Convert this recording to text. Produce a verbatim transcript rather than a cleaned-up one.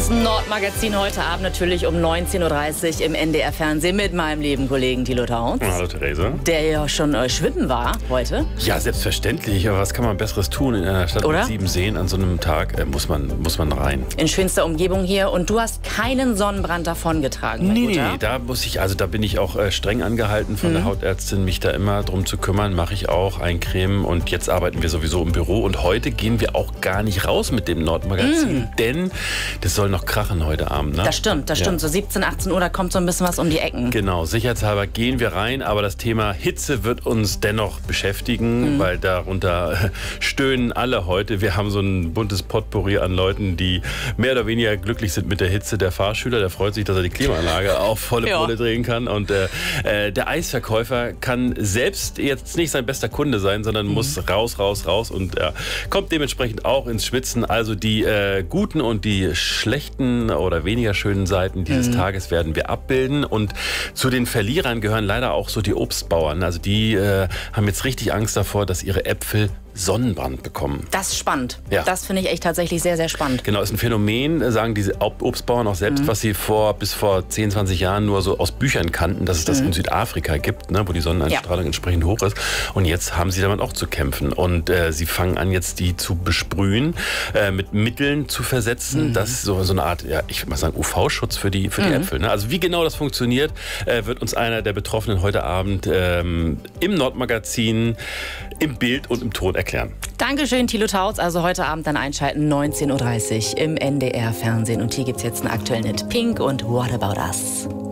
Das Nordmagazin heute Abend natürlich um neunzehn Uhr dreißig im N D R-Fernsehen mit meinem lieben Kollegen Thilo Tauns. Hallo Therese. Der ja schon äh, schwimmen war heute. Ja, selbstverständlich. Aber was kann man Besseres tun in einer Stadt Oder? mit sieben Seen an so einem Tag? Äh, muss man, muss man rein. In schönster Umgebung hier. Und du hast keinen Sonnenbrand davongetragen. Nee, nee, nee, da muss ich, also da bin ich auch äh, streng angehalten von mhm. der Hautärztin, mich da immer drum zu kümmern. Mache ich auch, eincremen. Und jetzt arbeiten wir sowieso im Büro. Und heute gehen wir auch gar nicht raus mit dem Nordmagazin. Mhm. Denn das soll noch krachen heute Abend. Ne? Das stimmt, das ja. stimmt. So siebzehn, achtzehn Uhr, da kommt so ein bisschen was um die Ecken. Genau, sicherheitshalber gehen wir rein. Aber das Thema Hitze wird uns dennoch beschäftigen, mhm. weil darunter stöhnen alle heute. Wir haben so ein buntes Potpourri an Leuten, die mehr oder weniger glücklich sind mit der Hitze. Der Fahrschüler, der freut sich, dass er die Klimaanlage auf volle ja. Pulle drehen kann. Und äh, der Eisverkäufer kann selbst jetzt nicht sein bester Kunde sein, sondern mhm. muss raus, raus, raus und äh, kommt dementsprechend auch ins Schwitzen. Also die äh, guten und die schlechten oder weniger schönen Seiten dieses mhm. Tages werden wir abbilden. Und zu den Verlierern gehören leider auch so die Obstbauern. Also die äh, haben jetzt richtig Angst davor, dass ihre Äpfel Sonnenbrand bekommen. Das ist spannend. Ja. Das finde ich echt tatsächlich sehr, sehr spannend. Genau, ist ein Phänomen, sagen diese Obstbauern auch selbst, mhm. was sie vor bis vor zehn, zwanzig Jahren nur so aus Büchern kannten, dass es das mhm. in Südafrika gibt, ne, wo die Sonneneinstrahlung ja. entsprechend hoch ist. Und jetzt haben sie damit auch zu kämpfen. Und äh, sie fangen an, jetzt die zu besprühen, äh, mit Mitteln zu versetzen. Mhm. Das ist so, so eine Art, ja, ich würde mal sagen, U V-Schutz für die, für die mhm. Äpfel. Ne? Also wie genau das funktioniert, äh, wird uns einer der Betroffenen heute Abend ähm, im Nordmagazin, im Bild und im Ton erklären. Dankeschön, Thilo Tauns. Also heute Abend dann einschalten, neunzehn Uhr dreißig im N D R-Fernsehen. Und hier gibt es jetzt einen aktuellen Hit. Pink und What About Us.